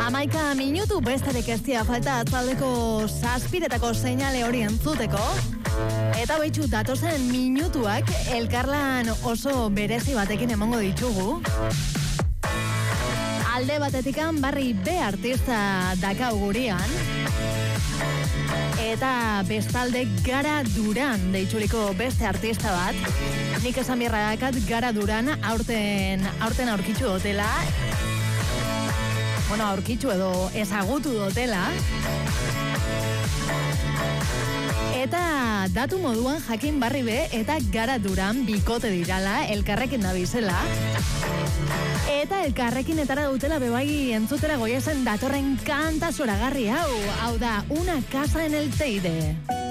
11 minutu besterik ez dira falta atzaldeko 7:00 seinale hori entzuteko. Eta behitxu datozen minutuak elkarlan oso berezi batekin emango ditugu. Alde batetikan Barry B artista dakau gurean. Eta bestalde Gara Duran deitxuriko beste artista bat. Nik esan birradakat Gara Duran aurten aurkitzu dotela. Bueno, aurkitzu edo ezagutu dotela. Eta datu moduan jakin Barry B eta Gara Duran bikote dirala, elkarrekin dabizela. Eta elkarrekin etara dutela bebai entzutera goiazen datorren kanta zoragarri hau da Una casa en el Teide.